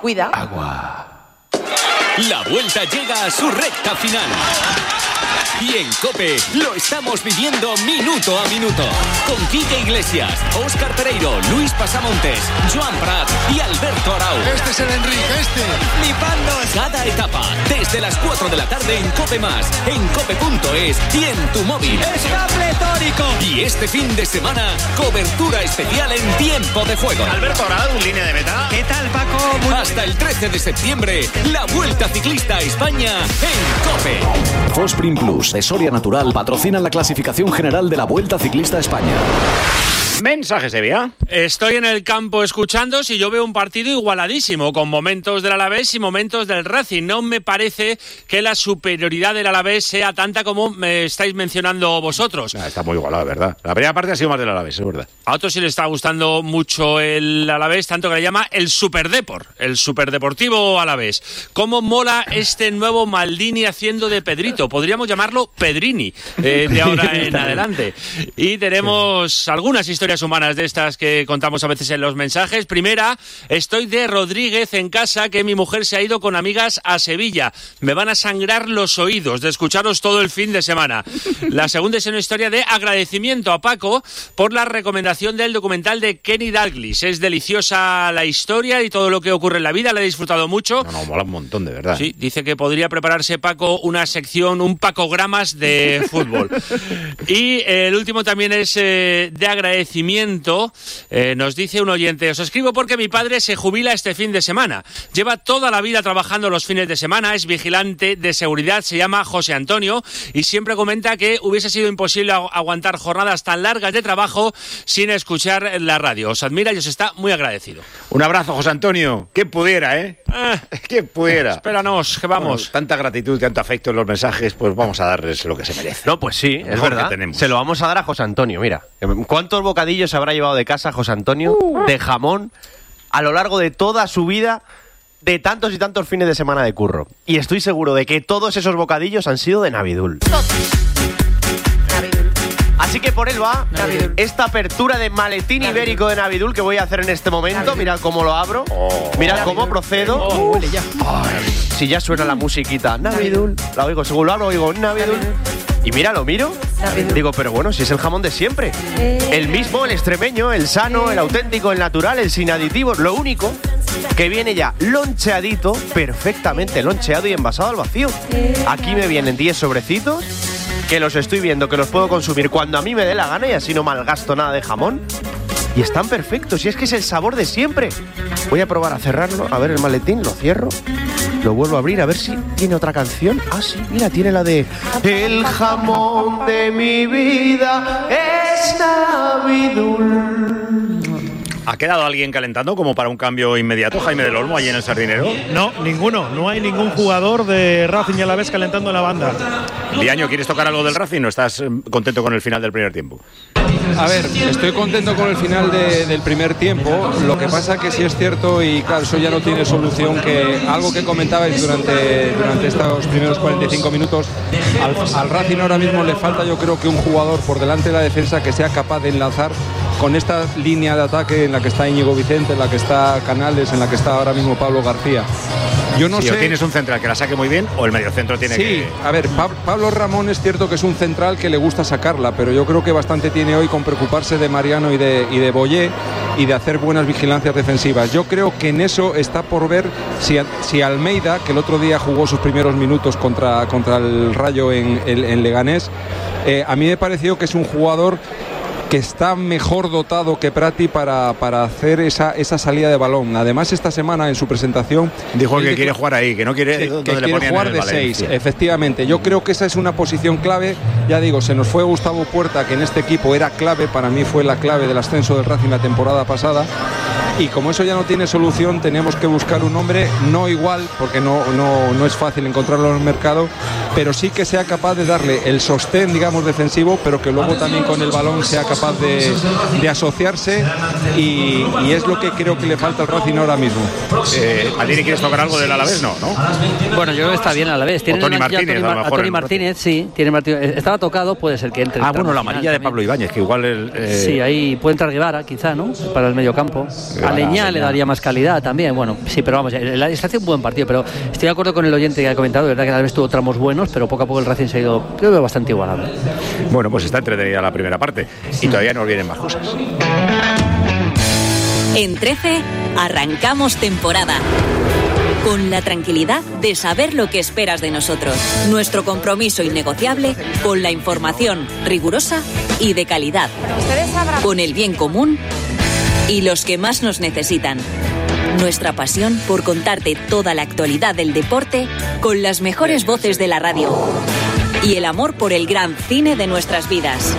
cuida. Agua. La vuelta llega a su recta final. Y en COPE lo estamos viviendo minuto a minuto. Con Quique Iglesias, Óscar Pereiro, Luis Pasamontes, Joan Prat y Alberto Arau. Este es el Enrique, Flipandos. Cada etapa, desde las 4 de la tarde en COPE+, en cope.es y en tu móvil. ¡Está pletórico! Y este fin de semana, cobertura especial en tiempo de juego. Alberto Arau, línea de meta. ¿Qué tal, Paco? Hasta el 13 de septiembre, la Vuelta Ciclista a España en COPE. Fosprin Plus de Soria Natural patrocinan la clasificación general de la Vuelta Ciclista a España. Mensajes de vía. Estoy en el campo escuchando y yo veo un partido igualadísimo, con momentos del Alavés y momentos del Racing. No me parece que la superioridad del Alavés sea tanta como me estáis mencionando vosotros. Está muy igualado, ¿verdad? La primera parte ha sido más del Alavés, es verdad. A otros sí le está gustando mucho el Alavés, tanto que le llama el Superdepor, el Superdeportivo Alavés. ¿Cómo mola este nuevo Maldini haciendo de Pedrito? Podríamos llamarlo Pedrini de ahora en adelante. Y tenemos algunas historias humanas de estas que contamos a veces en los mensajes. Primera, estoy de Rodríguez en casa, que mi mujer se ha ido con amigas a Sevilla. Me van a sangrar los oídos de escucharos todo el fin de semana. La segunda es una historia de agradecimiento a Paco por la recomendación del documental de Kenny Dalglish. Es deliciosa la historia y todo lo que ocurre en la vida, la he disfrutado mucho. No, mola un montón, de verdad. Sí, dice que podría prepararse Paco una sección, un Pacogramas de fútbol. Y el último también es de agradecimiento. Nos dice un oyente: os escribo porque mi padre se jubila este fin de semana. Lleva toda la vida trabajando los fines de semana, es vigilante de seguridad, se llama José Antonio y siempre comenta que hubiese sido imposible aguantar jornadas tan largas de trabajo sin escuchar la radio. Os admira y os está muy agradecido. Un abrazo, José Antonio. Que pudiera, que pudiera. Espéranos, que vamos. Bueno, tanta gratitud, tanto afecto en los mensajes, pues vamos a darles lo que se merece. No, pues sí, es verdad. Se lo vamos a dar a José Antonio, mira. ¿Cuántos bocadillos habrá llevado de casa José Antonio de jamón a lo largo de toda su vida, de tantos y tantos fines de semana de curro? Y estoy seguro de que todos esos bocadillos han sido de Navidul. Así que por él va esta apertura de maletín ibérico de Navidul que voy a hacer en este momento. Mirad cómo lo abro, mirad cómo procedo. Si ya suena la musiquita Navidul, la oigo, según lo abro oigo Navidul. Y mira, lo miro, digo, pero bueno, si es el jamón de siempre. El mismo, el extremeño, el sano, el auténtico, el natural, el sin aditivos. Lo único que viene ya loncheadito, perfectamente loncheado y envasado al vacío. Aquí me vienen 10 sobrecitos, que los estoy viendo, que los puedo consumir cuando a mí me dé la gana y así no malgasto nada de jamón. Y están perfectos, y es que es el sabor de siempre. Voy a probar a cerrarlo, a ver el maletín, lo cierro. Lo vuelvo a abrir, a ver si tiene otra canción. Ah, sí, mira, tiene la de el jamón de mi vida es Navidul. ¿Ha quedado alguien calentando como para un cambio inmediato, Jaime del Olmo, allí en el Sardinero? No, ninguno. No hay ningún jugador de Racing y Alavés calentando en la banda. Liaño, ¿quieres tocar algo del Racing o estás contento con el final del primer tiempo? A ver, estoy contento con el final del primer tiempo. Lo que pasa que sí es cierto, y claro, eso ya no tiene solución, que algo que comentabais durante estos primeros 45 minutos, al Racing ahora mismo le falta, yo creo, que un jugador por delante de la defensa que sea capaz de enlazar con esta línea de ataque en la que está Íñigo Vicente, en la que está Canales, en la que está ahora mismo Pablo García. Yo no sé. O tienes un central que la saque muy bien, o el mediocentro tiene que. Sí, a ver, Pablo Ramón es cierto que es un central que le gusta sacarla, pero yo creo que bastante tiene hoy con preocuparse de Mariano y de Boyé y de hacer buenas vigilancias defensivas. Yo creo que en eso está por ver si Almeida, que el otro día jugó sus primeros minutos contra el Rayo en Leganés, a mí me pareció que es un jugador que está mejor dotado que Prati para hacer esa salida de balón. Además, esta semana en su presentación dijo que quiere jugar ahí, que no quiere que quiere jugar de 6, efectivamente. Yo creo que esa es una posición clave. Ya digo, se nos fue Gustavo Puerta, que en este equipo era clave, para mí fue la clave del ascenso del Racing la temporada pasada. Y como eso ya no tiene solución, tenemos que buscar un hombre no igual, porque no es fácil encontrarlo en el mercado, pero sí que sea capaz de darle el sostén, digamos, defensivo, pero que luego también con el balón sea capaz de asociarse y es lo que creo que le falta al Racing ahora mismo. ¿Maldini, quieres tocar algo del Alavés? No. Bueno, yo creo que está bien a la vez. Tony Martínez, a Tony Martínez, sí. Estaba tocado, puede ser que entre. Bueno, la amarilla de Pablo Ibáñez, que igual sí, ahí puede entrar Guevara, quizá, ¿no? Para el medio campo. A Leñá le daría más calidad también. Bueno, sí, pero vamos, está haciendo un buen partido, pero estoy de acuerdo con el oyente que ha comentado, de verdad que a la vez tuvo tramos buenos, pero poco a poco el Racing se ha ido, creo que bastante igualado. Bueno, pues está entretenida la primera parte y todavía nos vienen más cosas. En 13 arrancamos temporada. Con la tranquilidad de saber lo que esperas de nosotros. Nuestro compromiso innegociable con la información rigurosa y de calidad. Con el bien común y los que más nos necesitan. Nuestra pasión por contarte toda la actualidad del deporte con las mejores voces de la radio. Y el amor por el gran cine de nuestras vidas.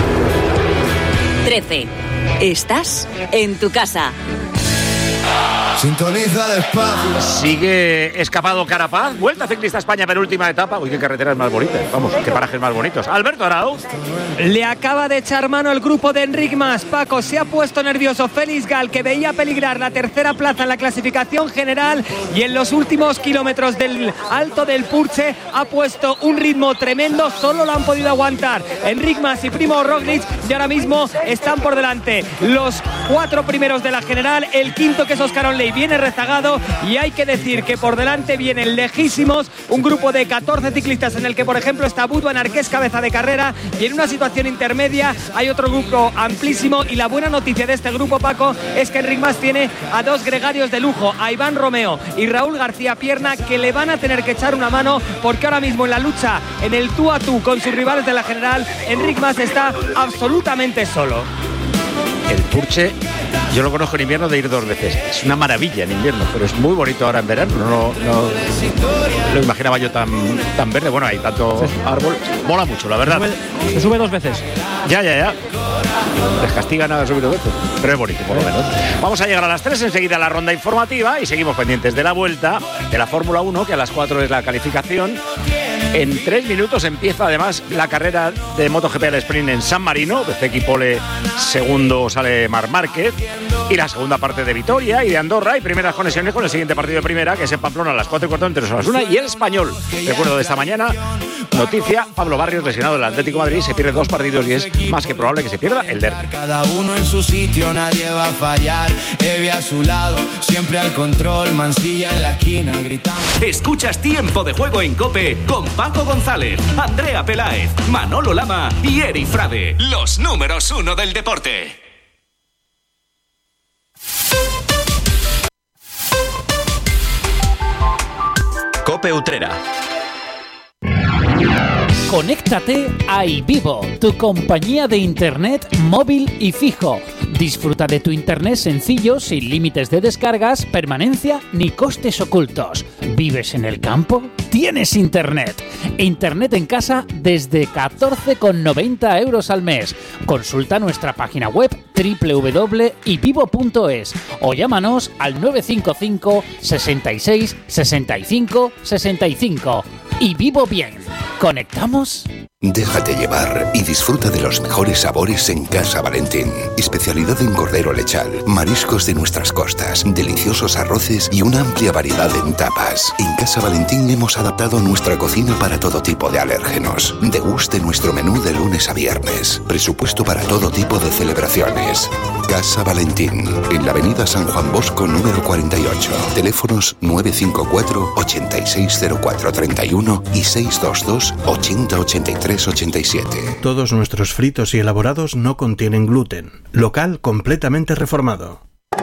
13. Estás en tu casa. Sintoniza despacio. Sigue escapado Carapaz. Vuelta Ciclista España, penúltima etapa. Uy, qué carreteras más bonitas. Vamos, qué parajes más bonitos. Alberto Arau. Le acaba de echar mano el grupo de Enric Mas. Paco, se ha puesto nervioso Félix Gal, que veía peligrar la tercera plaza en la clasificación general, y en los últimos kilómetros del Alto del Purche ha puesto un ritmo tremendo. Solo lo han podido aguantar Enric Mas y Primo Roglic, y ahora mismo están por delante los 4 primeros de la general. El quinto, que es Óscar Onley, viene rezagado, y hay que decir que por delante vienen lejísimos un grupo de 14 ciclistas en el que, por ejemplo, está Wout van Aert, que es cabeza de carrera, y en una situación intermedia hay otro grupo amplísimo. Y la buena noticia de este grupo, Paco, es que Enric Mas tiene a 2 gregarios de lujo, a Iván Romeo y Raúl García Pierna, que le van a tener que echar una mano, porque ahora mismo en la lucha, en el tú a tú con sus rivales de la general, Enric Mas está absolutamente solo. El Purche, yo lo conozco en invierno de ir 2 veces. Es una maravilla en invierno, pero es muy bonito ahora en verano. No lo imaginaba yo tan verde. Bueno, hay tanto árbol. Mola mucho, la verdad. Se sube 2 veces. Ya. Les castigan a subir 2 veces. Pero es bonito, por lo menos. Vamos a llegar a las 3, enseguida a la ronda informativa, y seguimos pendientes de la vuelta de la Fórmula 1, que a las 4 es la calificación. En 3 minutos empieza además la carrera de MotoGP al sprint en San Marino. De Zeki Pole, segundo sale Marc Márquez. Y la segunda parte de Vitoria y de Andorra. Y primeras conexiones con el siguiente partido de primera, que es en Pamplona a las 4:15 entre Osasuna y el Español. Recuerdo de esta mañana, noticia: Pablo Barrios, lesionado del Atlético de Madrid, se pierde 2 partidos y es más que probable que se pierda el derbi. Cada uno en su sitio, nadie va a fallar. Evi a su lado, siempre al control. Mansilla en la esquina gritando. Escuchas Tiempo de Juego en COPE con Paco González, Andrea Peláez, Manolo Lama y Eri Frade. Los números 1 del deporte. COPE Utrera. Conéctate a iVivo, tu compañía de internet móvil y fijo. Disfruta de tu internet sencillo, sin límites de descargas, permanencia ni costes ocultos. ¿Vives en el campo? ¡Tienes internet! Internet en casa desde 14,90 euros al mes. Consulta nuestra página web www.ivivo.es o llámanos al 955 66 65 65. Y vivo bien. ¿Conectamos? Déjate llevar y disfruta de los mejores sabores en Casa Valentín. Especialidad en cordero lechal, mariscos de nuestras costas, deliciosos arroces y una amplia variedad en tapas. En Casa Valentín hemos adaptado nuestra cocina para todo tipo de alérgenos. Deguste nuestro menú de lunes a viernes. Presupuesto para todo tipo de celebraciones. Casa Valentín, en la avenida San Juan Bosco número 48. Teléfonos 954 860431 y 622 8083 87. Todos nuestros fritos y elaborados no contienen gluten. Local completamente reformado.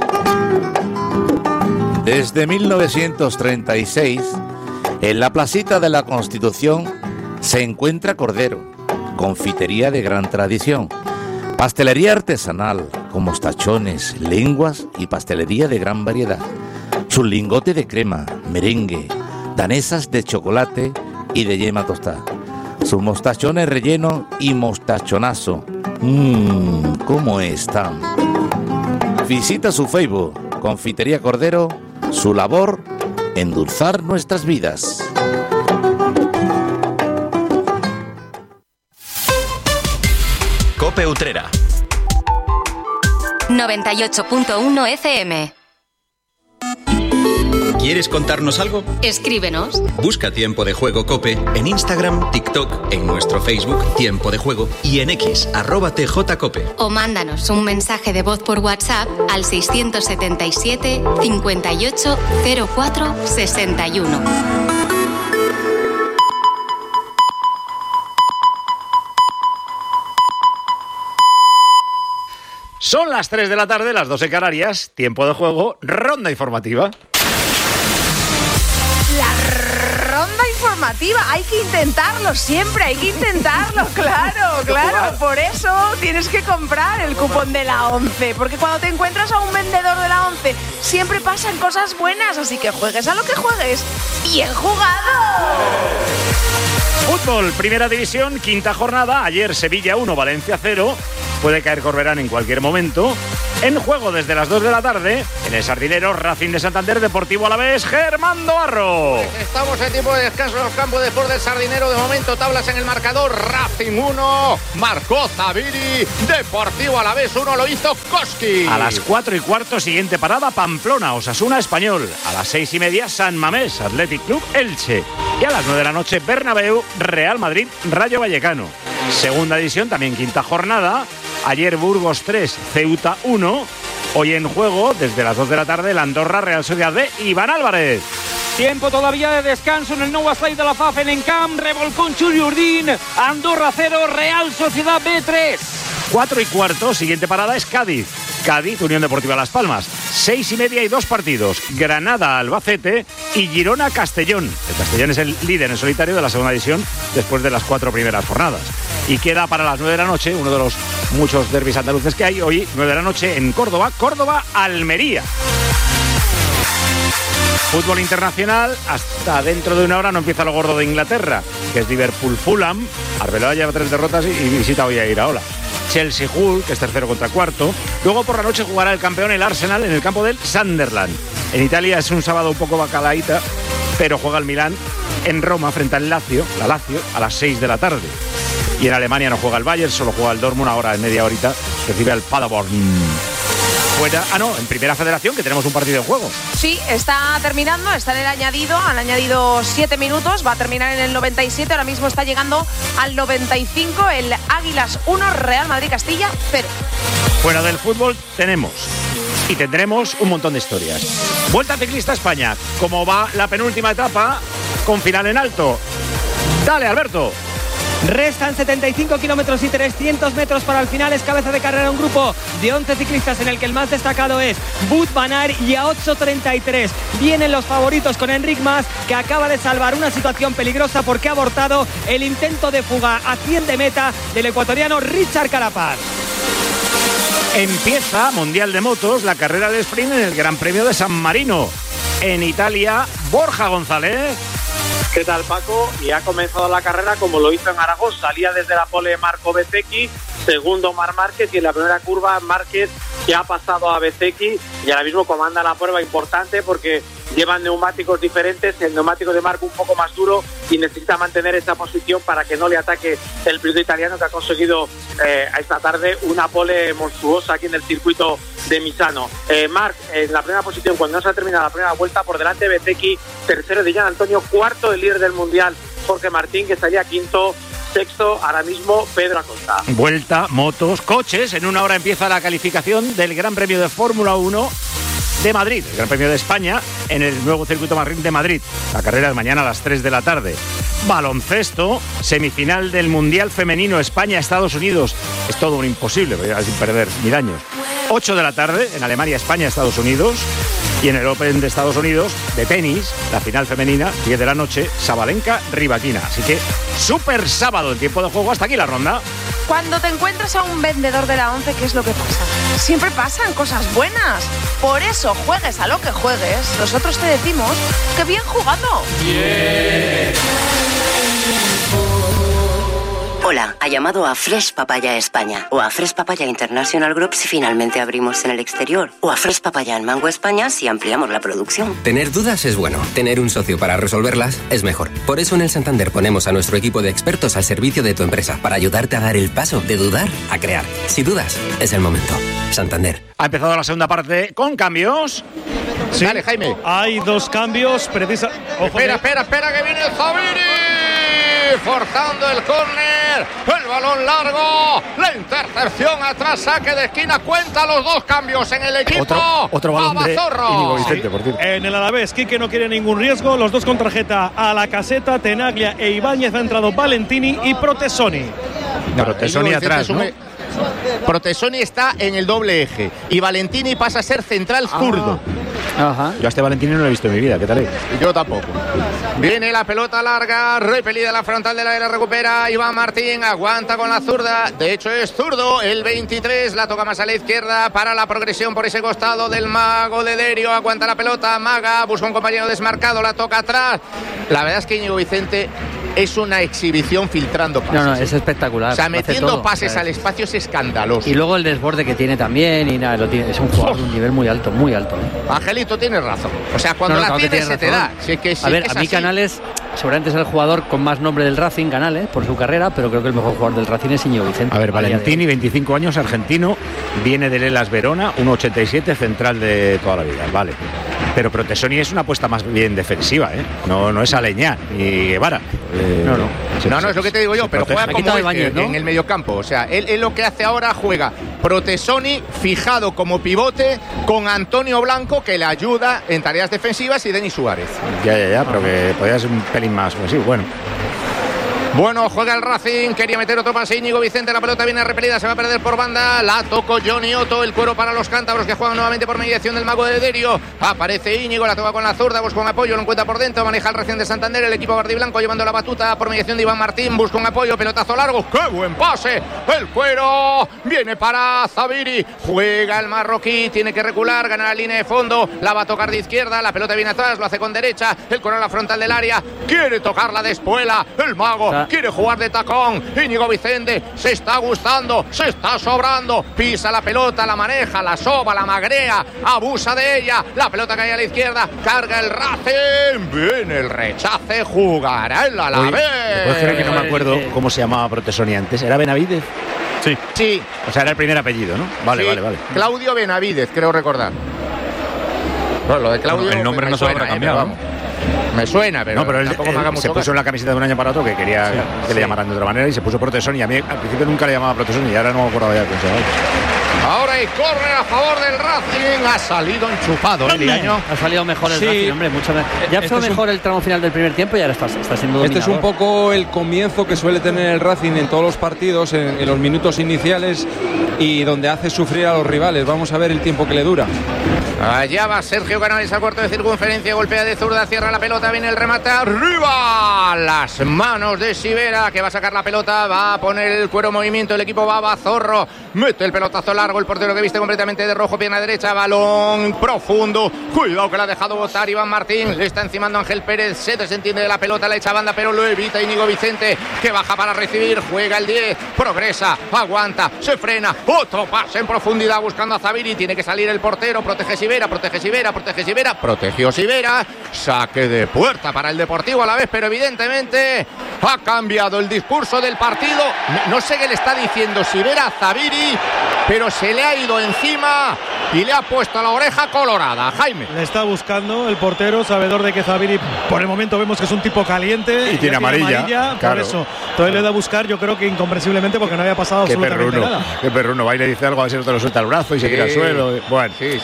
Desde 1936, en la placita de la Constitución se encuentra Cordero, confitería de gran tradición, pastelería artesanal con mostachones, lenguas y pastelería de gran variedad. Su lingote de crema, merengue, danesas de chocolate y de yema tostada. Sus mostachones relleno y mostachonazo. ¿Cómo están? Visita su Facebook, Confitería Cordero, su labor, endulzar nuestras vidas. Cope Utrera. 98.1 FM. ¿Quieres contarnos algo? Escríbenos. Busca Tiempo de Juego Cope en Instagram, TikTok, en nuestro Facebook Tiempo de Juego y en X @TJCope. O mándanos un mensaje de voz por WhatsApp al 677 58 04 61. Son las 3 de la tarde, las 2 en Canarias. Tiempo de juego, ronda informativa. La ronda informativa, hay que intentarlo siempre, hay que intentarlo, claro. Por eso tienes que comprar el cupón de la 11, porque cuando te encuentras a un vendedor de la 11 siempre pasan cosas buenas, así que juegues a lo que juegues. ¡Bien jugado! Fútbol, primera división, quinta jornada. Ayer Sevilla 1, Valencia 0. Puede caer Corberán en cualquier momento. En juego desde las 2 de la tarde, en el Sardinero, Racing de Santander, Deportivo Alavés, Germán Doarro. Pues estamos en tiempo de descanso en los campos de deportes del Sardinero. De momento, tablas en el marcador. Racing 1, marcó Zaviri. Deportivo Alavés 1, lo hizo Koski. A las 4:15, siguiente parada, Pamplona, Osasuna, Español. A las 6:30, San Mamés, Athletic Club, Elche. Y a las 9 de la noche, Bernabéu, Real Madrid, Rayo Vallecano. Segunda división, también quinta jornada. Ayer Burgos 3, Ceuta 1. Hoy en juego, desde las 2 de la tarde, la Andorra, Real Sociedad de Iván Álvarez. Tiempo todavía de descanso en el Nou Espai de la FAF en Encamp. Revolcón Churiurdín, Andorra 0, Real Sociedad B 3. 4:15, siguiente parada es Cádiz. Cádiz, Unión Deportiva Las Palmas. 6:30 y 2 partidos. Granada, Albacete y Girona, Castellón. El Castellón es el líder en solitario de la segunda división después de las 4 primeras jornadas. Y queda para las 9 de la noche, uno de los muchos derbis andaluces que hay hoy, 9 de la noche en Córdoba, Almería. Fútbol internacional, hasta dentro de una hora no empieza lo gordo de Inglaterra, que es Liverpool-Fulham. Arbeloa lleva 3 derrotas y visita hoy a Iraola. Chelsea-Hull, que es tercero contra cuarto. Luego por la noche jugará el campeón, el Arsenal, en el campo del Sunderland. En Italia es un sábado un poco bacalaíta, pero juega el Milán en Roma frente al Lazio, a las 6 de la tarde. Y en Alemania no juega el Bayern, solo juega el Dortmund, ahora en media horita recibe al Paderborn. Fuera, en Primera Federación, que tenemos un partido en juego. Sí, está terminando, está en el añadido, han añadido 7 minutos, va a terminar en el 97, ahora mismo está llegando al 95, el Águilas 1, Real Madrid Castilla 0. Fuera del fútbol tenemos y tendremos un montón de historias. Vuelta Ciclista España, como va la penúltima etapa, con final en alto. Dale, Alberto. Restan 75 kilómetros y 300 metros para el final. Es cabeza de carrera un grupo de 11 ciclistas en el que el más destacado es Wout van Aert, y a 8:33 vienen los favoritos con Enric Mas, que acaba de salvar una situación peligrosa porque ha abortado el intento de fuga a 100 de meta del ecuatoriano Richard Carapaz. Empieza Mundial de Motos, la carrera de sprint en el Gran Premio de San Marino. En Italia, Borja González. ¿Qué tal, Paco? Y ha comenzado la carrera como lo hizo en Aragón. Salía desde la pole Marco Bezzecchi, segundo Marc Márquez, y en la primera curva Márquez, que ha pasado a Bezzecchi y ahora mismo comanda la prueba, importante porque llevan neumáticos diferentes. El neumático de Marco un poco más duro y necesita mantener esa posición para que no le ataque el piloto italiano, que ha conseguido esta tarde una pole monstruosa aquí en el circuito de Misano. Marc en la primera posición cuando no se ha terminado la primera vuelta, por delante de Bezzecchi, tercero de Gian Antonio, cuarto el líder del mundial Jorge Martín, que estaría quinto. Sexto, ahora mismo, Pedro Acosta. Vuelta, motos, coches. En una hora empieza la calificación del Gran Premio de Fórmula 1 de Madrid, el Gran Premio de España, en el nuevo circuito Martín de Madrid. La carrera es mañana a las 3 de la tarde. Baloncesto, semifinal del Mundial Femenino España-Estados Unidos. Es todo un imposible, sin perder 1000 años. 8 de la tarde, en Alemania, España, Estados Unidos. Y en el Open de Estados Unidos, de tenis, la final femenina, 10 de la noche, Sabalenka-Rybakina. Así que, súper sábado en tiempo de juego. Hasta aquí la ronda. Cuando te encuentras a un vendedor de la 11, ¿qué es lo que pasa? Siempre pasan cosas buenas. Por eso, juegues a lo que juegues, nosotros te decimos que bien jugado. Bien. Hola, ha llamado a Fresh Papaya España o a Fresh Papaya International Group si finalmente abrimos en el exterior o a Fresh Papaya en Mango España si ampliamos la producción. Tener dudas es bueno, tener un socio para resolverlas es mejor. Por eso en el Santander ponemos a nuestro equipo de expertos al servicio de tu empresa para ayudarte a dar el paso de dudar a crear. Si dudas, es el momento. Santander. Ha empezado la segunda parte con cambios. Sí, dale, Jaime. Hay 2 cambios, Espera, que viene Zabiri, forzando el córner, el balón largo, la intercepción atrás, saque de esquina, cuenta los 2 cambios en el equipo. Otro balón de Íñigo Vicente, por cierto. En el Alavés, Quique no quiere ningún riesgo, los 2 con tarjeta a la caseta, Tenaglia e Ibáñez, ha entrado Valentini y Protesoni. Protesoni atrás, ¿no? Protesoni está en el doble eje y Valentini pasa a ser central zurdo. Ajá. Yo a este Valentini no lo he visto en mi vida, ¿qué tal es? Yo tampoco. Viene la pelota larga, repelida la frontal del área, recupera Iván Martín, aguanta con la zurda, de hecho es zurdo, el 23, la toca más a la izquierda para la progresión por ese costado del mago de Derio, aguanta la pelota, Maga, busca un compañero desmarcado, la toca atrás. La verdad es que Íñigo Vicente es una exhibición filtrando pases. No, es espectacular. O sea, metiendo pases al espacio es escandaloso. Y luego el desborde que tiene también, y nada, es un jugador de un nivel muy alto, muy alto. Angelito, tienes razón. O sea, cuando la tienes se te da. Sí, que sí, a ver, a mí Canales, seguramente es el jugador con más nombre del Racing, Canales, por su carrera, pero creo que el mejor jugador del Racing es Íñigo Vicente. A ver, Valentini, 25 años, argentino, viene del Hellas Verona, 1,87, central de toda la vida, vale. Pero Protesoni es una apuesta más bien defensiva, ¿eh? No es Aleñá ni Guevara. No, es lo que te digo yo, pero juega como Ibáñez, ¿no? En el mediocampo. O sea, él lo que hace ahora juega Protesoni fijado como pivote con Antonio Blanco, que le ayuda en tareas defensivas, y Denis Suárez. Ya, pero que podría ser un pelín más ofensivo. Bueno, juega el Racing, quería meter otro pase Íñigo Vicente, la pelota viene repelida, se va a perder por banda, la tocó Johnny Otto, el cuero para los cántabros que juegan nuevamente por mediación del mago de Derio, aparece Íñigo, la toca con la zurda, busca un apoyo, lo encuentra por dentro, maneja el Racing de Santander, el equipo verde y blanco llevando la batuta por mediación de Iván Martín, busca un apoyo, pelotazo largo, ¡qué buen pase! El cuero viene para Zabiri, juega el marroquí, tiene que recular, gana la línea de fondo, la va a tocar de izquierda, la pelota viene atrás, lo hace con derecha, el cuero a la frontal del área, quiere tocarla de espuela, el mago quiere jugar de tacón, Íñigo Vicente se está gustando, se está sobrando, pisa la pelota, la maneja, la soba, la magrea, abusa de ella, la pelota cae a la izquierda, carga el Racing, viene el rechace, jugará el Alavés. ¿Puedes creer que no me acuerdo cómo se llamaba Protesoni antes? ¿Era Benavidez? Sí. O sea, era el primer apellido, ¿no? Vale. Claudio Benavidez, creo recordar. Bueno, lo de Claudio el nombre no se habrá cambiado, ¿no? Me suena, pero no, pero él se puso en la camiseta de un año para otro que quería que le llamaran de otra manera y se puso Protesoni. A mí al principio nunca le llamaba Protesoni y ahora no me acordaba ya cómo se llamaba. Ahora hay córner a favor del Racing, ha salido enchufado el año. Ha salido mejor el Racing, hombre, mucho mejor. Ya fue mejor el tramo final del primer tiempo y ahora está siendo dominador. Este es un poco el comienzo que suele tener el Racing en todos los partidos, en los minutos iniciales, y donde hace sufrir a los rivales. Vamos a ver el tiempo que le dura. Allá va Sergio Canales al cuarto de circunferencia, golpea de zurda, cierra la pelota, viene el remate arriba, las manos de Sivera, que va a sacar la pelota, va a poner el cuero en movimiento, el equipo va a Zorro, mete el pelotazo largo, el portero que viste completamente de rojo, pierna derecha, balón profundo, cuidado que la ha dejado botar Iván Martín, le está encimando Ángel Pérez, se desentiende de la pelota, la echa banda, pero lo evita Íñigo Vicente, que baja para recibir, juega el 10, progresa, aguanta, se frena, otro pase en profundidad buscando a Zabiri, tiene que salir el portero, protege Sivera, protegió Sivera, saque de puerta para el Deportivo Alavés, pero evidentemente ha cambiado el discurso del partido, no sé qué le está diciendo Sivera a Zabiri, pero se le ha ido encima y le ha puesto la oreja colorada. Jaime. Le está buscando el portero, sabedor de que Zabiri por el momento vemos que es un tipo caliente y tiene amarilla, claro. Por eso. Entonces le da a buscar, yo creo que incomprensiblemente, porque no había pasado absolutamente nada. Qué perruno, va y le dice algo, a ver si no te lo suelta el brazo y se tira al suelo. Bueno, sí.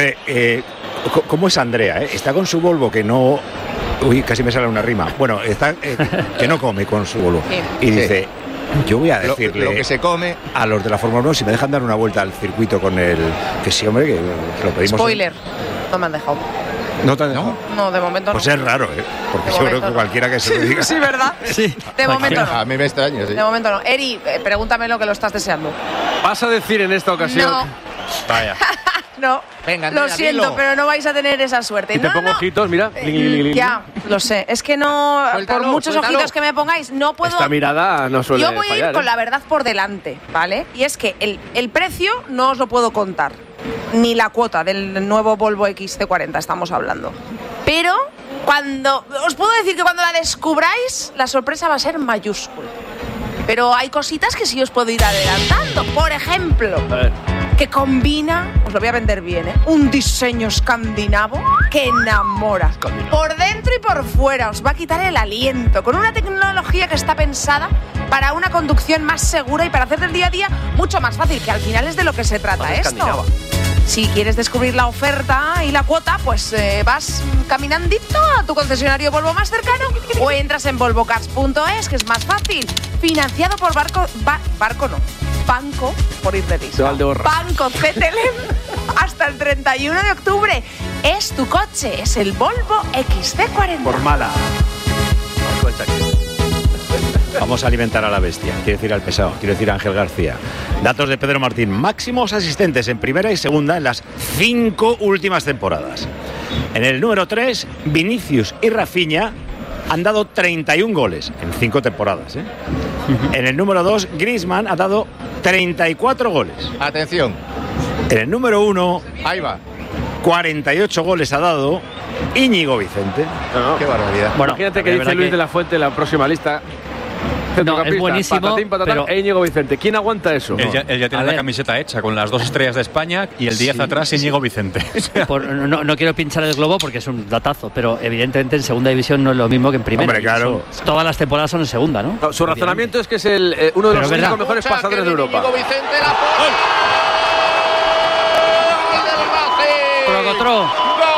¿Cómo es Andrea? Está con su Volvo que no... Uy, casi me sale una rima. Bueno, está que no come con su Volvo. Y dice... Yo voy a decirle lo que se come a los de la Fórmula 1 si me dejan dar una vuelta al circuito con el... Que sí, hombre, que lo pedimos... Spoiler, no me han dejado. ¿No te han dejado? No, de momento pues no. Pues es raro, porque yo creo que cualquiera que se lo diga... Sí, ¿verdad? Sí. De momento no. A mí me extraña, sí. De momento no. Eri, pregúntame lo que lo estás deseando. ¿Vas a decir en esta ocasión? No. Vaya. No, venga, lo siento, dilo. pero no vais a tener esa suerte. Y te pongo ojitos, mira. Ya, lo sé. Es que no, Suéltalo, por muchos suéltalo. ojitos que me pongáis, no puedo. Esta mirada no suele Yo voy a ir fallar, con la verdad por delante, ¿vale? Y es que el precio no os lo puedo contar. Ni la cuota del nuevo Volvo XC40 estamos hablando. Pero os puedo decir que cuando la descubráis, la sorpresa va a ser mayúscula. Pero hay cositas que sí os puedo ir adelantando. Por ejemplo, que combina, os lo voy a vender bien, un diseño escandinavo que enamora. Por dentro y por fuera, os va a quitar el aliento. Con una tecnología que está pensada para una conducción más segura y para hacer del día a día mucho más fácil, que al final es de lo que se trata esto. Si quieres descubrir la oferta y la cuota, pues vas caminandito a tu concesionario Volvo más cercano o entras en volvocars.es, que es más fácil. Financiado por Banco, por ir de vista. Banco CTLM hasta el 31 de octubre. Es tu coche, es el Volvo XC40. Por mala. Vamos a alimentar a la bestia, quiero decir al pesado, quiero decir a Ángel García. Datos de Pedro Martín, máximos asistentes en primera y segunda en las 5 últimas temporadas. En el número 3, Vinicius y Rafinha han dado 31 goles en 5 temporadas. En el número 2, Griezmann ha dado 34 goles. Atención. En el número 1, ahí va. 48 goles ha dado Íñigo Vicente. Qué barbaridad. Bueno, imagínate que dice Luis de la Fuente en la próxima lista. No, es buenísimo, patatín, patatán, pero Íñigo Vicente. ¿Quién aguanta eso? Él ya tiene la camiseta hecha con las 2 estrellas de España y el 10 atrás Íñigo Vicente. No quiero pinchar el globo porque es un datazo, pero evidentemente en segunda división no es lo mismo que en primera. Hombre, claro. Todas las temporadas son en segunda, ¿no? No, su razonamiento es que es uno de los 5 mejores pasadores de Europa. Íñigo Vicente, la Procotro.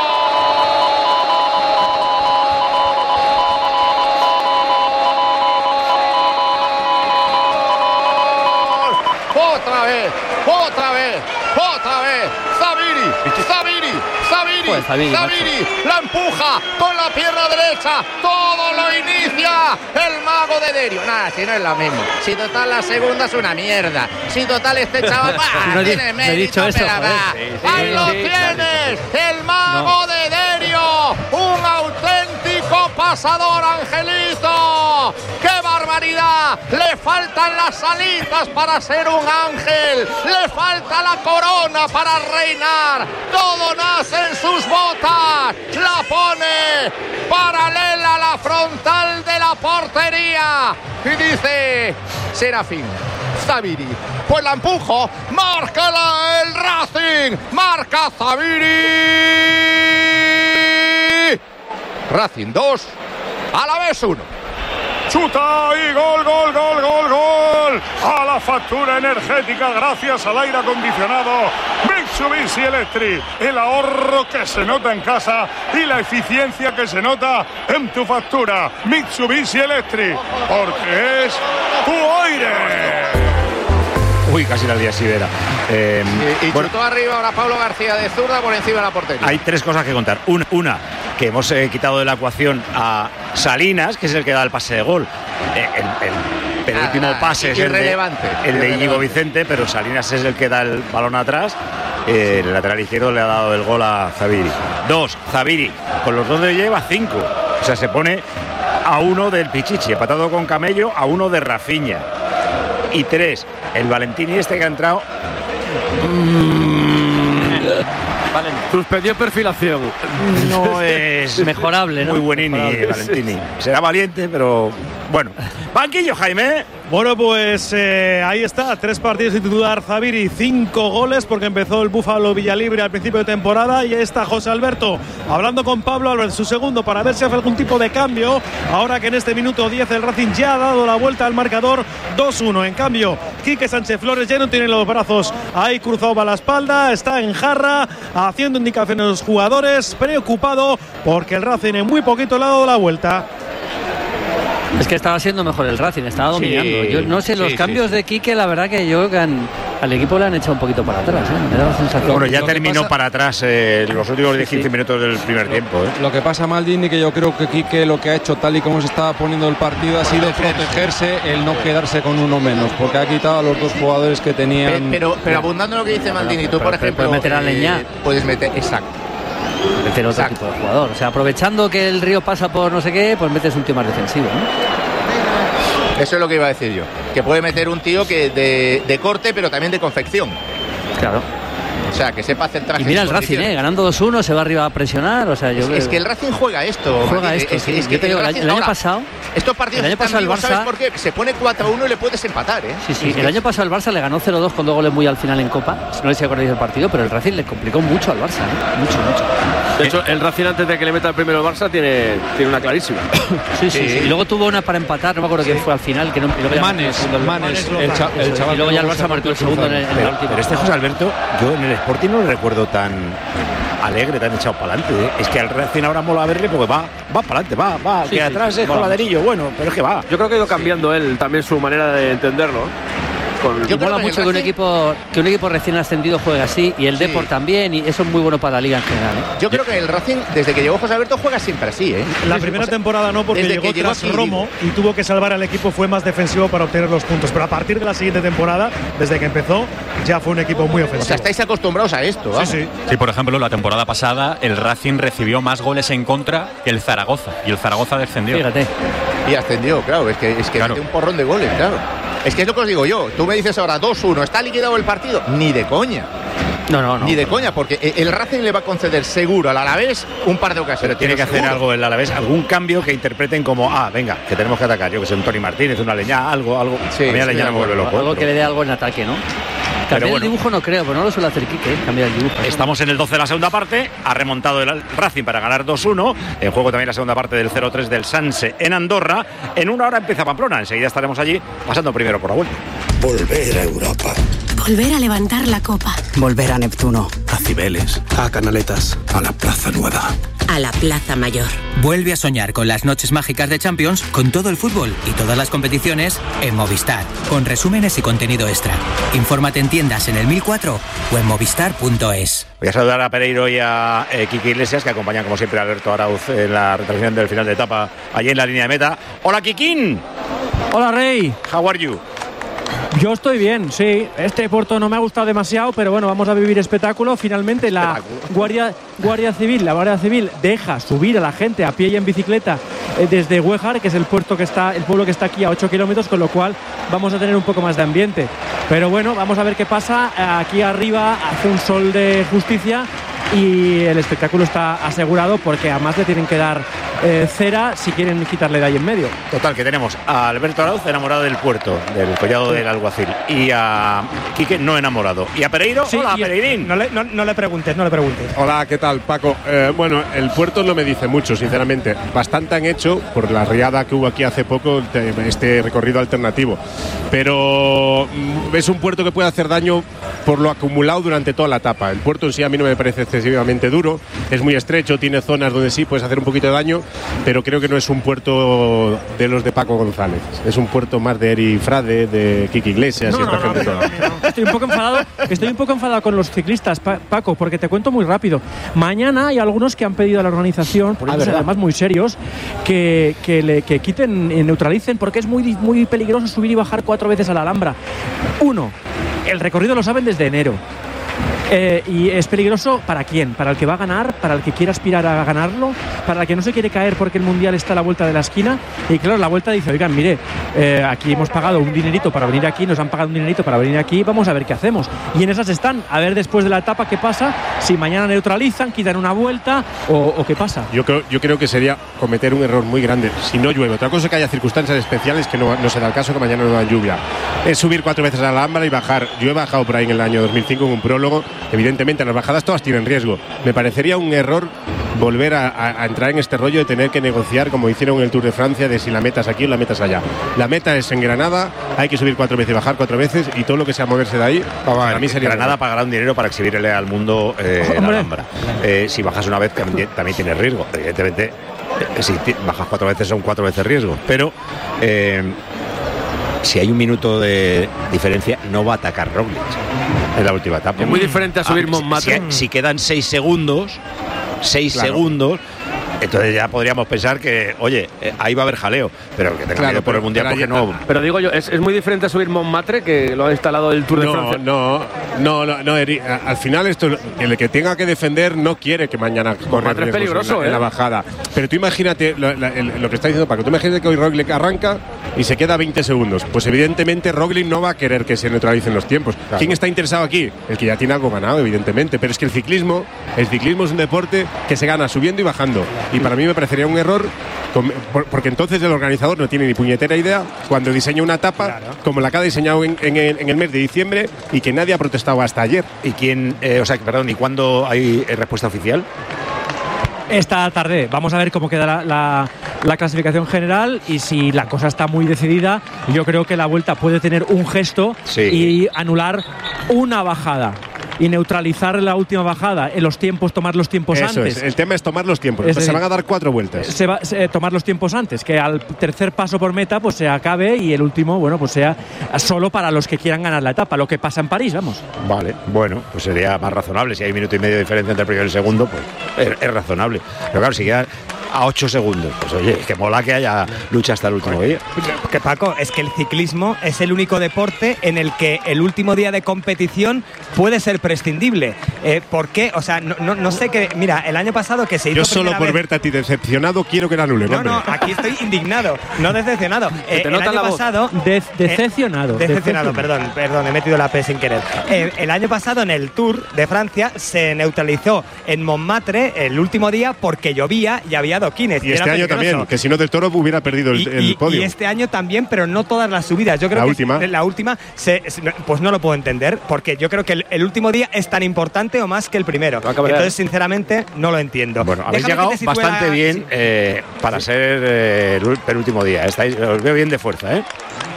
Otra vez, Zabiri, la empuja con la pierna derecha, todo lo inicia el mago de Derio. Nada, si no es lo mismo, si total la segunda es una mierda, si total este chaval tiene mérito, ahí lo tienes, el mago de Derio, un auténtico pasador, Angelito. ¡Qué barbaridad! Le faltan las alitas para ser un ángel, le falta la corona para reinar, todo nace en sus botas, la pone paralela a la frontal de la portería y dice Serafín Zabiri, pues la empujo, márcala el Racing, marca Zabiri, Racing 2, Alavés 1. Chuta y gol. A la factura energética gracias al aire acondicionado Mitsubishi Electric. El ahorro que se nota en casa y la eficiencia que se nota en tu factura. Mitsubishi Electric, porque es tu aire. Uy, casi la día Sibera. Chutó arriba ahora Pablo García de zurda por encima de la portería. Hay 3 cosas que contar. Una, que hemos quitado de la ecuación a Salinas, que es el que da el pase de gol. El penúltimo pase es el de Íñigo Vicente, pero Salinas es el que da el balón atrás. El lateral izquierdo le ha dado el gol a Zabiri. 2, Zabiri, con los 2 de lleva 5. O sea, se pone a 1 del Pichichi, empatado con Camello, a 1 de Rafinha. Y 3, el Valentini este que ha entrado. Suspendió perfilación. No es mejorable, ¿no? Muy buenini, Valentini. Será valiente, pero bueno. Banquillo, Jaime. Bueno, pues ahí está, 3 partidos sin titular Zabiri, 5 goles porque empezó el Búfalo Villalibre al principio de temporada y ahí está José Alberto hablando con Pablo Álvarez, su segundo, para ver si hace algún tipo de cambio, ahora que en este minuto 10 el Racing ya ha dado la vuelta al marcador 2-1. En cambio, Quique Sánchez Flores ya no tiene los brazos ahí cruzados a la espalda, está en jarra, haciendo indicaciones a los jugadores, preocupado porque el Racing en muy poquito le ha dado la vuelta. Es que estaba siendo mejor el Racing, estaba dominando. Yo no sé, los cambios de Quique, la verdad que yo al equipo le han echado un poquito para atrás, me da la sensación. Bueno, ya terminó para atrás los últimos 10-15 minutos del primer tiempo. Lo que pasa, Maldini, que yo creo que Quique lo que ha hecho tal y como se estaba poniendo el partido ha sido protegerse, el no quedarse con uno menos, porque ha quitado a los dos jugadores que tenían. Pero abundando lo que dice Maldini, tú por ejemplo puedes meter a Leñá. Puedes meter, exacto. Meter otro tipo de jugador. O sea, aprovechando que el Río pasa por no sé qué, pues metes un tío más defensivo, ¿no? Eso es lo que iba a decir yo. Que puede meter un tío que de corte, pero también de confección. Claro. O sea, que sepa hacer trajes. Y mira el Racing, ganando 2-1, se va arriba a presionar. O sea, es que el Racing juega esto. Es que te digo, el año pasado. Estos partidos el año pasado el Barça, ¿sabes por qué? Se pone 4-1 y le puedes empatar, Sí. El año pasado el Barça le ganó 0-2 con 2 goles muy al final en Copa. No sé si acordáis del partido, pero el Racing le complicó mucho al Barça, Mucho. De hecho, el Racing antes de que le meta el primero el Barça tiene una clarísima. Sí. Y luego tuvo una para empatar, no me acuerdo quién fue al final. Que no, Manes, el chaval. Y luego ya el Barça marcó el segundo en la última. Pero este José Alberto, yo en el Sporting no lo recuerdo tan alegre, tan echado para adelante. Es que al Racing ahora mola verle porque va para adelante, va. Que atrás es coladerillo, bueno, pero es que va. Yo creo que ha ido cambiando él también su manera de entenderlo. Yo mola mucho que un equipo recién ascendido juegue así, y el Depor también, y eso es muy bueno para la liga en general. Yo creo que el Racing, desde que llegó José Alberto, juega siempre así. La primera temporada no, porque llegó tras Romo y tuvo que salvar al equipo, fue más defensivo para obtener los puntos. Pero a partir de la siguiente temporada, desde que empezó, ya fue un equipo muy ofensivo. O sea, estáis acostumbrados a esto. Vamos. Sí, por ejemplo, la temporada pasada el Racing recibió más goles en contra que el Zaragoza, y el Zaragoza descendió. Fíjate. Y ascendió, claro, es que claro. Mete un porrón de goles, claro. Es que es lo que os digo yo. Tú me dices ahora 2-1, ¿está liquidado el partido? Ni de coña. No. Ni de coña, porque el Racing le va a conceder seguro al Alavés un par de ocasiones. Pero tiene que hacer algo el Alavés, algún cambio que interpreten como, venga, que tenemos que atacar. Yo que sé, un Toni Martínez, una Leñá, algo. Sí, a mí la Leñá no me vuelve loco. Algo que le dé algo en ataque, ¿no? Cambiar el dibujo no creo, pero no lo suele hacer Quique, cambiar el dibujo. Estamos en el 12 de la segunda parte, ha remontado el Racing para ganar 2-1, en juego también la segunda parte del 0-3 del Sanse en Andorra. En una hora empieza Pamplona, enseguida estaremos allí, pasando primero por la vuelta. Volver a Europa. Volver a levantar la copa. Volver a Neptuno. A Cibeles. A Canaletas. A la Plaza Nueva. A la Plaza Mayor. Vuelve a soñar con las noches mágicas de Champions, con todo el fútbol y todas las competiciones en Movistar, con resúmenes y contenido extra. Infórmate en tiendas en el 1004 o en movistar.es. Voy a saludar a Pereiro y a Quique Iglesias, que acompañan como siempre a Alberto Arauz en la retransmisión del final de etapa allí en la línea de meta. Hola, Kikín. Hola, Rey. How are you? Yo estoy bien, sí. Este puerto no me ha gustado demasiado, pero bueno, vamos a vivir espectáculo. Finalmente la Guardia Civil deja subir a la gente a pie y en bicicleta desde Huejar, que es el pueblo que está aquí a 8 kilómetros, con lo cual vamos a tener un poco más de ambiente. Pero bueno, vamos a ver qué pasa. Aquí arriba hace un sol de justicia y el espectáculo está asegurado, porque además le tienen que dar cera si quieren quitarle de ahí en medio. Total, que tenemos a Alberto Arauz enamorado del puerto, del collado del Alguacil, y a Quique no enamorado. Y a Pereiro, hola, Pereirín. No le preguntes. Hola, ¿qué tal, Paco? Bueno, el puerto no me dice mucho, sinceramente. Bastante han hecho por la riada que hubo aquí hace poco, este recorrido alternativo. Pero es un puerto que puede hacer daño por lo acumulado durante toda la etapa. El puerto en sí a mí no me parece excesivamente duro, es muy estrecho, tiene zonas donde sí puedes hacer un poquito de daño, pero creo que no es un puerto de los de Paco González, es un puerto más de Eri Frade, de Quique Iglesias y esta gente toda. Estoy un poco enfadado con los ciclistas, Paco, porque te cuento muy rápido. Mañana hay algunos que han pedido a la organización, además muy serios, que quiten y neutralicen, porque es muy peligroso subir y bajar 4 veces a la Alhambra. Uno, el recorrido lo saben desde enero. Y es peligroso ¿para quién? Para el que va a ganar, para el que quiere aspirar a ganarlo, para el que no se quiere caer porque el Mundial está a la vuelta de la esquina. Y claro, la vuelta dice, oigan, mire, aquí hemos pagado un dinerito para venir aquí, nos han pagado un dinerito para venir aquí, vamos a ver qué hacemos. Y en esas están, a ver después de la etapa qué pasa, si mañana neutralizan, quitan una vuelta o qué pasa. Yo creo que sería cometer un error muy grande si no llueve. Otra cosa es que haya circunstancias especiales, que no se da el caso, que mañana no da lluvia. Es subir 4 veces a la Alhambra y bajar. Yo he bajado por ahí en el año 2005 en un prólogo. Evidentemente las bajadas todas tienen riesgo. Me parecería un error volver a entrar en este rollo de tener que negociar, como hicieron en el Tour de Francia, de si la metas aquí o la metas allá. La meta es en Granada, hay que subir 4 veces y bajar 4 veces, y todo lo que sea moverse de ahí, para mí sería Granada pagará un dinero para exhibirle al mundo en Alhambra. Si bajas una vez también tienes riesgo. Evidentemente, si bajas 4 veces son 4 veces riesgo, pero si hay un minuto de diferencia, no va a atacar Roglic en la última etapa. Es muy diferente a subir Montmartre. Si quedan 6 segundos, entonces ya podríamos pensar que, oye, ahí va a haber jaleo, pero que tenga miedo por el Mundial porque no. Pero digo yo, es muy diferente a subir Montmartre, que lo ha instalado el Tour de Francia. No, Eric, al final esto, el que tenga que defender no quiere que mañana corra riesgos peligroso, en la bajada. Pero tú imagínate lo que está diciendo Paco, tú imagínate que hoy Roglic arranca y se queda 20 segundos. Pues evidentemente Roglic no va a querer que se neutralicen los tiempos. Claro. ¿Quién está interesado aquí? El que ya tiene algo ganado, evidentemente. Pero es que el ciclismo es un deporte que se gana subiendo y bajando. Y para mí me parecería un error, porque entonces el organizador no tiene ni puñetera idea cuando diseña una etapa como la que ha diseñado en el mes de diciembre y que nadie ha protestado hasta ayer. ¿Y quién? ¿Y cuándo hay respuesta oficial? Esta tarde vamos a ver cómo queda la clasificación general, y si la cosa está muy decidida, yo creo que la Vuelta puede tener un gesto y anular una bajada y neutralizar la última bajada en los tiempos, tomar los tiempos antes. El tema es tomar los tiempos. Se van a dar 4 vueltas. Tomar los tiempos antes, que al tercer paso por meta pues se acabe y el último, bueno, pues sea solo para los que quieran ganar la etapa, lo que pasa en París, vamos. Vale, bueno, pues sería más razonable. Si hay 1,5 minutos de diferencia entre el primero y el segundo, pues es razonable. Pero claro, si quedan a 8 segundos, pues oye, que mola que haya lucha hasta el último día. Que Paco, es que el ciclismo es el único deporte en el que el último día de competición puede ser prescindible. ¿Por qué? O sea, no sé qué. Mira, el año pasado que se hizo. Yo solo por verte a ti decepcionado quiero que la anulen. No, aquí estoy indignado, no decepcionado. El año pasado. Decepcionado. Perdón, he metido la P sin querer. El año pasado en el Tour de Francia se neutralizó en Montmartre el último día porque llovía y había adoquines. Y este año también, que si no del Toro hubiera perdido el podio. Y este año también, pero no todas las subidas. Yo creo que la última pues no lo puedo entender, porque yo creo que el último día es tan importante o más que el primero. Entonces, sinceramente, no lo entiendo. Bueno, habéis llegado bastante bien para ser el penúltimo día. Os veo bien de fuerza, ¿eh?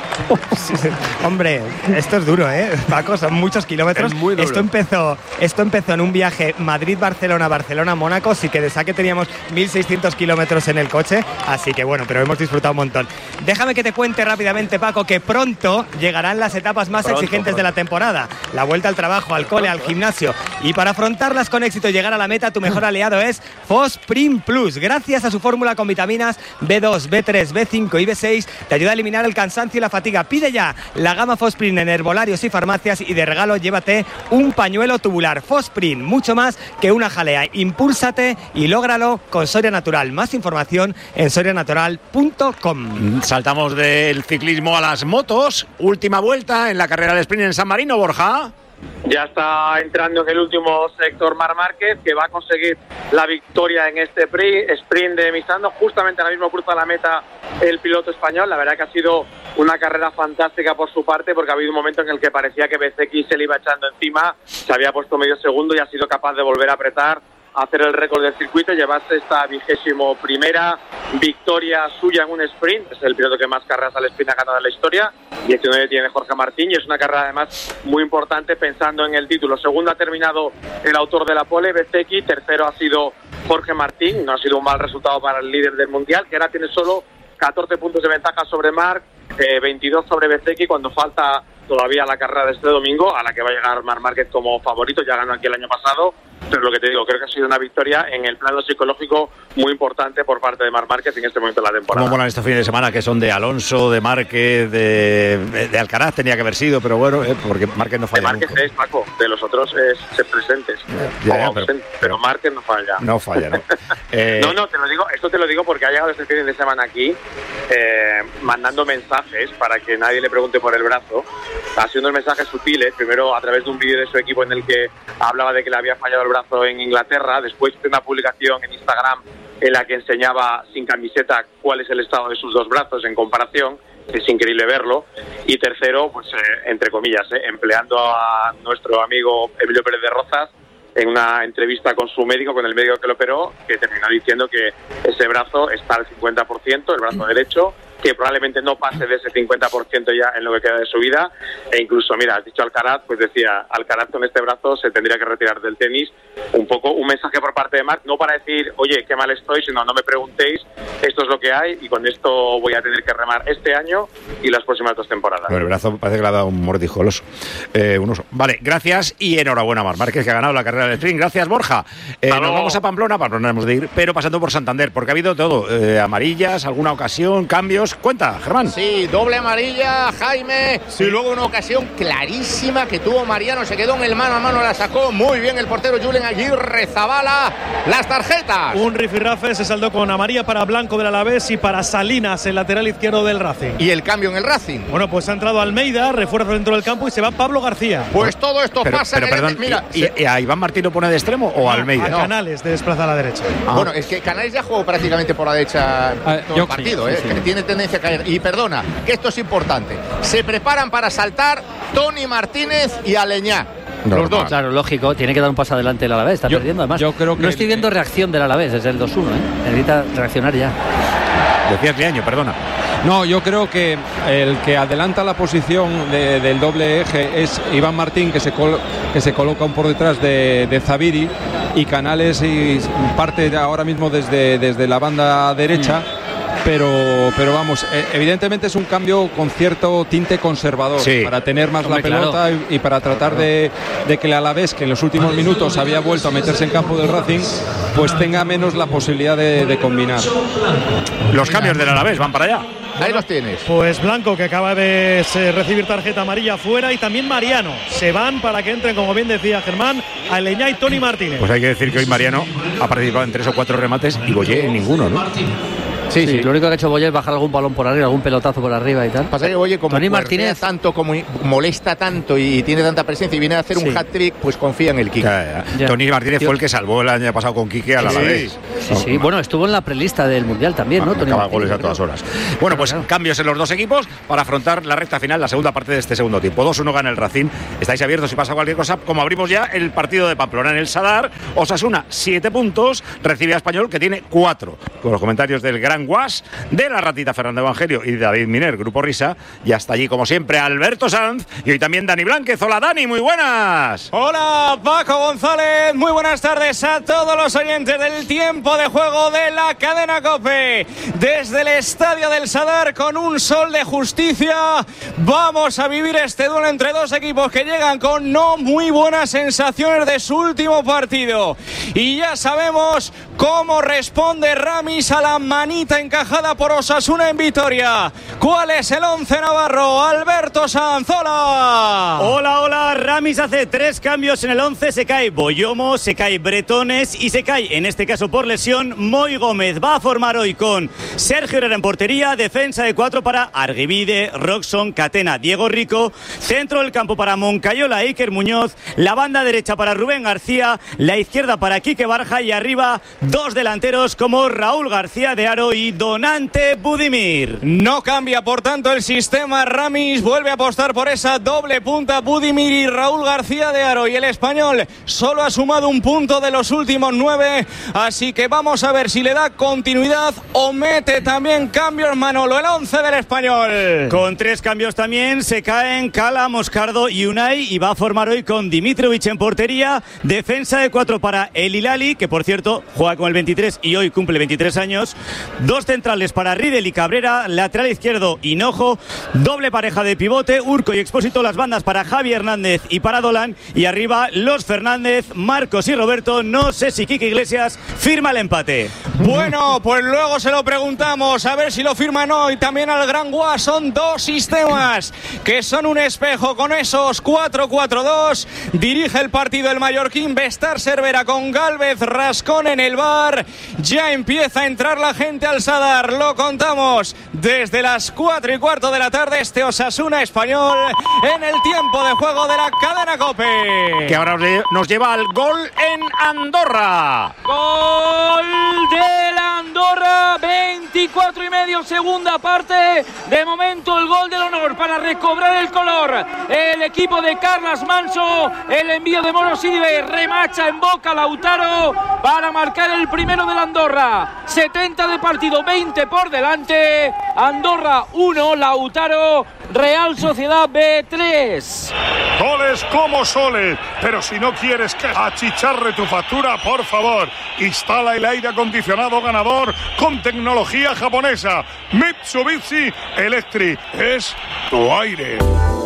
Hombre, esto es duro, Paco, son muchos kilómetros. Esto empezó en un viaje Madrid-Barcelona, Barcelona-Mónaco, sí que de saque teníamos 1.600 kilómetros en el coche, así que bueno, pero hemos disfrutado un montón. Déjame que te cuente rápidamente, Paco, que pronto llegarán las etapas más exigentes de la temporada. La vuelta al trabajo, al cole, al gimnasio. Y para afrontarlas con éxito y llegar a la meta, tu mejor aliado es Fosprin Plus. Gracias a su fórmula con vitaminas B2, B3, B5 y B6, te ayuda a eliminar el cansancio y la fatiga. Pide ya la gama Fosprin en herbolarios y farmacias, y de regalo llévate un pañuelo tubular. Fosprin, mucho más que una jalea. Impúlsate y lógralo con Soria Natural. Más información en sorianatural.com. Saltamos del ciclismo a las motos. Última vuelta en la carrera de sprint en San Marino, Borja. Ya está entrando en el último sector Marc Márquez, que va a conseguir la victoria en este sprint de Misano. Justamente ahora mismo cruza la meta el piloto español. La verdad que ha sido una carrera fantástica por su parte, porque ha habido un momento en el que parecía que Bezzecchi se le iba echando encima, se había puesto medio segundo y ha sido capaz de volver a apretar, hacer el récord del circuito, llevarse esta 21ª victoria suya en un sprint. Es el piloto que más carreras al sprint ha ganado en la historia, 19 tiene Jorge Martín, y es una carrera además muy importante pensando en el título. Segundo ha terminado el autor de la pole, Bezzecchi. Tercero ha sido Jorge Martín. No ha sido un mal resultado para el líder del mundial, que ahora tiene solo 14 puntos de ventaja sobre Marc, 22 sobre Bezzecchi, cuando falta todavía la carrera de este domingo, a la que va a llegar Marc Márquez como favorito. Ya ganó aquí el año pasado, pero lo que te digo, creo que ha sido una victoria en el plano psicológico muy importante por parte de Marc Márquez en este momento de la temporada. ¿Cómo molan estos fines de semana que son de Alonso, de Márquez, de Alcaraz? Tenía que haber sido, pero bueno, porque Márquez no falla. De Márquez es, Paco, de los otros es ser presentes. Pero Márquez no falla. No falla, ¿no? No, te lo digo, esto te lo digo porque ha llegado este fin de semana aquí mandando mensajes para que nadie le pregunte por el brazo. Ha sido unos mensajes sutiles, primero a través de un vídeo de su equipo en el que hablaba de que le había fallado el brazo en Inglaterra, después de una publicación en Instagram en la que enseñaba sin camiseta cuál es el estado de sus dos brazos en comparación. Es increíble verlo. Y tercero, pues entre comillas, empleando a nuestro amigo Emilio Pérez de Rozas en una entrevista con su médico, con el médico que lo operó, que terminó diciendo que ese brazo está al 50%, el brazo derecho, que probablemente no pase de ese 50% ya en lo que queda de su vida, e incluso, mira, has dicho Alcaraz, pues decía, Alcaraz con este brazo se tendría que retirar del tenis. Un poco un mensaje por parte de Marc, no para decir, oye, qué mal estoy, sino no me preguntéis, esto es lo que hay y con esto voy a tener que remar este año y las próximas 2 temporadas. Bueno, el brazo parece que le ha dado un mordijo al oso. Un oso. Vale, gracias y enhorabuena a Marc Márquez, que ha ganado la carrera del sprint. Gracias, Borja. Nos vamos a Pamplona hemos de ir, pero pasando por Santander, porque ha habido todo, amarillas, alguna ocasión, cambios. Cuenta, Germán. Sí, doble amarilla, Jaime, y luego una ocasión clarísima que tuvo Mariano, se quedó en el mano a mano, la sacó muy bien el portero Julen Aguirre Zabala. Las tarjetas. Un rifirrafe se saldó con amarilla para Blanco del Alavés y para Salinas, el lateral izquierdo del Racing. ¿Y el cambio en el Racing? Bueno, pues ha entrado Almeida, refuerza dentro del campo y se va Pablo García. Pues todo esto pasa en el... Perdón, mira, ¿y a Iván Martín lo pone de extremo o a Almeida? A Canales de desplaza a la derecha. Bueno, es que Canales ya jugó prácticamente por la derecha todo el partido, que tiene tendencia a caer. Y perdona, que esto es importante. Se preparan para saltar Tony Martínez y Aleñá. Los dos. Claro, lógico, tiene que dar un paso adelante el Alavés, está perdiendo además. Yo creo que no estoy viendo reacción del Alavés desde el 2-1, necesita reaccionar ya. Decías Liaño, perdona. No, yo creo que el que adelanta la posición del doble eje es Iván Martín, que se coloca un por detrás de Zaviri, y Canales y parte ahora mismo desde la banda derecha. Pero vamos, evidentemente es un cambio con cierto tinte conservador, para tener más la pelota y para tratar de que el Alavés, que en los últimos minutos había vuelto a meterse en campo del Racing, pues tenga menos la posibilidad de combinar. Los cambios del Alavés van para allá. Ahí los tienes. Pues Blanco, que acaba de recibir tarjeta amarilla fuera, y también Mariano. Se van para que entren, como bien decía Germán, Aleñá y Tony Martínez. Pues hay que decir que hoy Mariano ha participado en 3 o 4 remates y Boyé en ninguno, ¿no? Sí. Lo único que ha hecho Boyer es bajar algún balón por arriba, algún pelotazo por arriba y tal. Pasa que Boyer, como Tony Martínez tanto, como molesta tanto y tiene tanta presencia y viene a hacer un hat-trick, pues confía en el Quique. Tony Martínez fue el que salvó el año pasado con Quique a la vez. Sí. Bueno, estuvo en la prelista del Mundial también, ¿no? Acaba goles a todas horas. Bueno, pues cambios en los dos equipos para afrontar la recta final, la segunda parte de este segundo tiempo. 2-1 gana el Racing. Estáis abiertos si pasa cualquier cosa. Como abrimos ya el partido de Pamplona en el Sadar, Osasuna 7 puntos, recibe a Español, que tiene 4. Con los comentarios del gran Guas, de la ratita Fernando Evangelio y David Miner, Grupo Risa, y hasta allí, como siempre, Alberto Sanz y hoy también Dani Blánquez. Hola, Dani, muy buenas. Hola, Paco González, muy buenas tardes a todos los oyentes del tiempo de juego de la cadena COPE. Desde el estadio del Sadar, con un sol de justicia, vamos a vivir este duelo entre dos equipos que llegan con no muy buenas sensaciones de su último partido. Y ya sabemos cómo responde Ramis a la manita encajada por Osasuna en Vitoria. ¿Cuál es el 11 navarro? Alberto Sanz, hola. Hola, Ramis hace 3 cambios en el 11, se cae Boyomo, se cae Bretones y se cae, en este caso por lesión, Moy Gómez. Va a formar hoy con Sergio Herrera en portería, defensa de 4 para Arguibide, Roxon, Catena, Diego Rico, centro del campo para Moncayola, Iker Muñoz, la banda derecha para Rubén García, la izquierda para Quique Barja y arriba 2 delanteros como Raúl García de Aro y Donante Budimir. No cambia, por tanto, el sistema. Ramis vuelve a apostar por esa doble punta, Budimir y Raúl García de Aro, y el Español solo ha sumado un punto de los últimos 9, así que vamos a ver si le da continuidad o mete también cambios Manolo, el 11 del Español. Con 3 cambios también se caen Cala, Moscardo y Unai, y va a formar hoy con Dimitrovic en portería, defensa de 4 para El Hilali, que por cierto juega con el 23 y hoy cumple 23 años, 2 centrales para Riedel y Cabrera, lateral izquierdo Hinojo, doble pareja de pivote, Urco y Expósito, las bandas para Javi Hernández y para Dolan, y arriba los Fernández, Marcos y Roberto. No sé si Quique Iglesias firma el empate. Bueno, pues luego se lo preguntamos, a ver si lo firman hoy. También al Gran Guas. Son 2 sistemas que son un espejo con esos 4-4-2. Dirige el partido el mallorquín Bestar Cervera con Gálvez Rascón en el bar. Ya empieza a entrar la gente al Sadar, lo contamos desde las 4:15 de la tarde, este Osasuna Español en el tiempo de juego de la cadena COPE. Que ahora nos lleva al gol en Andorra. Gol del Andorra, 24,5, segunda parte. De momento el gol del honor para recobrar el color. El equipo de Carlas Manso, el envío de Morosidibe, remacha en boca Lautaro. para marcar el primero del Andorra. 70 de partido, 20 por delante. Andorra 1, Lautaro, Real Sociedad B3. Goles como soles, pero si no quieres que achicharre tu factura, por favor, instala el aire acondicionado ganador con tecnología japonesa. Mitsubishi Electric es tu aire.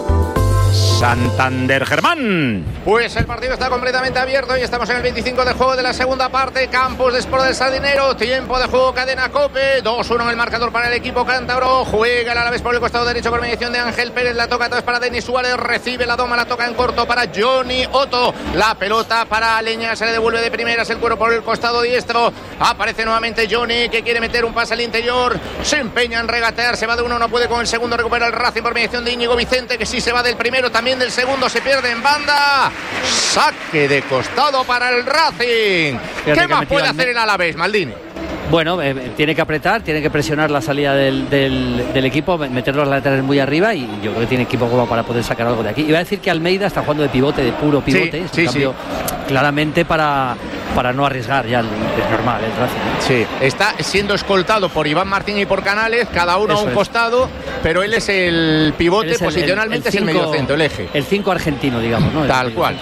Santander, Germán. Pues el partido está completamente abierto y estamos en el 25 de juego de la segunda parte. Campos de Sport del Sardinero, tiempo de juego, cadena COPE, 2-1 en el marcador para el equipo cántabro. Juega el Alavés por el costado derecho por mediación de Ángel Pérez, la toca otra vez para Denis Suárez, recibe la doma, la toca en corto para Johnny Otto, la pelota para Aleña, se le devuelve de primeras el cuero por el costado diestro, aparece nuevamente Johnny que quiere meter un pase al interior, se empeña en regatear, se va de uno, no puede con el segundo, recupera el Racing por mediación de Íñigo Vicente, que sí se va del primero, también del segundo, se pierde en banda. Saque de costado para el Racing. ¿Qué más puede hacer el Alavés, Maldini? Bueno, tiene que apretar, tiene que presionar la salida del equipo, meter los laterales muy arriba, y yo creo que tiene equipo como para poder sacar algo de aquí. Iba a decir que Almeida está jugando de pivote, de puro pivote, es un cambio claramente para no arriesgar, ya es normal el Racing. Sí, está siendo escoltado por Iván Martín y por Canales, cada uno a un costado, pero él es el pivote, posicionalmente es el mediocentro, el eje. El 5 argentino, digamos, ¿no? Tal cual.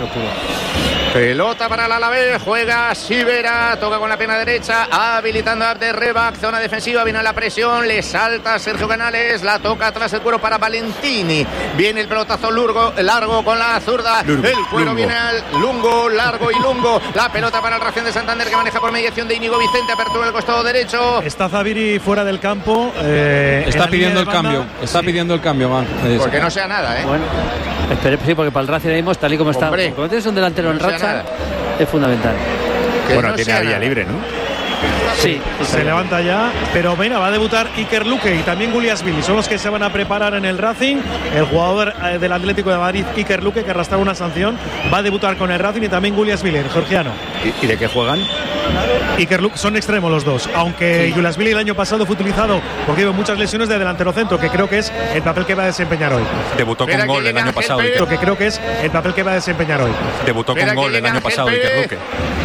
Pelota para el Alavés, juega Sivera, toca con la pierna derecha, habilitando a Abderrebak, zona defensiva, viene la presión, le salta Sergio Canales, la toca tras el cuero para Valentini, viene el pelotazo largo con la zurda, el cuero viene al Lungo, largo y Lungo, la pelota para el Racing de Santander que maneja por mediación de Íñigo Vicente, apertura del costado derecho. Está Zaviri fuera del campo. Está pidiendo el cambio, Porque no sea nada, ¿eh? Bueno, sí, porque para el Racing mismo, tal y como está, cuando tienes un delantero en racha, es fundamental. Bueno, tiene a Villa libre, ¿no? Sí, se levanta ya, pero venga, va a debutar Iker Luque y también Guliasvili, son los que se van a preparar en el Racing. El jugador del Atlético de Madrid, Iker Luque, que arrastraba una sanción, va a debutar con el Racing, y también Guliasvili, el georgiano. ¿Y de qué juegan? Iker Luque, son extremos los dos, aunque Guliasvili el año pasado fue utilizado porque hubo muchas lesiones de delantero centro, que creo que es el papel que va a desempeñar hoy. Debutó con gol el año pasado. Que creo que es el papel que va a desempeñar hoy. Debutó con gol el año pasado Iker Luque.